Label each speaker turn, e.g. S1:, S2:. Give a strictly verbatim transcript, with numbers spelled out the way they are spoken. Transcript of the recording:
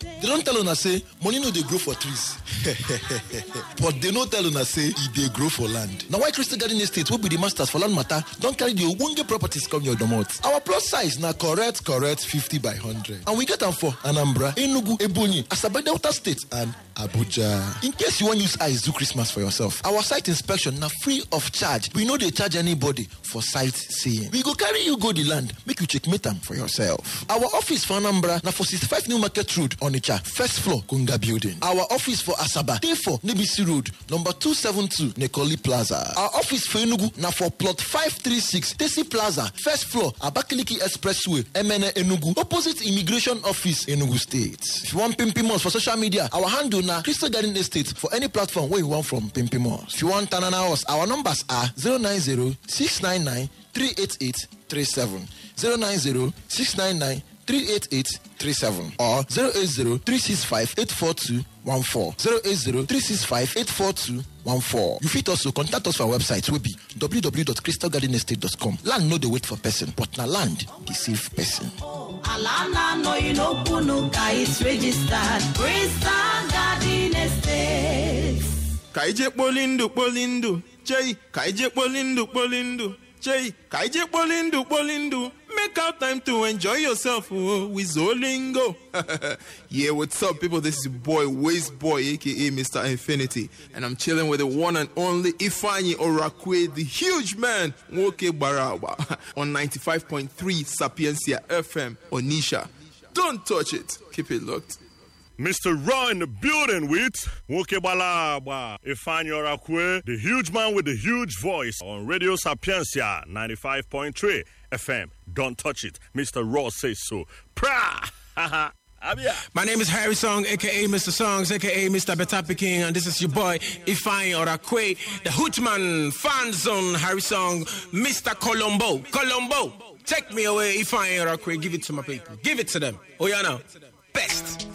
S1: They don't tell una say money no dey grow for trees. But they no tell una say e dey grow for land. Now why Crystal Garden Estate will be the masters for land matter don't carry the ogbonge properties come your domot. Our plus size na correct correct fifty by one hundred. And we get them for Anambra, Enugu, Ebonyi, Asaba Delta State and Abuja. In case you want use eyes do Christmas for yourself, our site inspection na free of charge. We no dey charge anybody for sightseeing. We go carry you go the land, make you checkmate am for yourself. Our office for Anambra na for sixty-five New Market Road, Onitsha, first floor, Kunga Building. Our office for Asaba, day four, Nebisi Road, number two seventy-two, Nekoli Plaza. Our office for Enugu na for plot five thirty-six, Tesi Plaza, first floor, Abakaliki Expressway, M N A Enugu, opposite Immigration Office, Enugu State. If you want Pimpimos for social media, our handle na Crystal Garden Estate for any platform where you want from Pimpimos. If you want Tanana House, our numbers are zero nine zero six nine nine three eight eight three seven, zero nine zero six nine nine three eight eight three seven or zero eight zero three six five eight four two one four, zero eight zero three six five eight four two one four. You fit also contact us for our website will be w w w dot crystal garden estate dot com. Land no dey wait for person, but na land dey save person.
S2: Alana no you know Punuka is registered Crystal Garden Estate.
S3: Kaije Polindu Polindu, Jay, Kaije Polindu Polindu, Jay, Kaije Polindu Polindu. Make out time to enjoy yourself oh, with Zolingo. Yeah, what's up, people? This is your boy, Waste Boy, aka Mister Infinity, and I'm chilling with the one and only Ifeanyi Orakwe, the huge man, Nwoke Barawa, on ninety-five point three Sapiencia F M, Onisha. Don't touch it. Keep it locked.
S4: Mister Raw in the building with Nwoke Barawa, Ifeanyi Orakwe, the huge man with the huge voice on Radio Sapiencia ninety-five point three F M. Don't touch it. Mister Raw says so. Pra!
S5: My name is Harry Song, aka Mister Songs, aka Mister Betapi King, and this is your boy Ifeanyi Orakwe, the Hootman fan zone. Harry Song, Mister Colombo. Colombo, take me away, Ifeanyi Orakwe. Give it to my people. Give it to them. Oh, yeah, now. Best.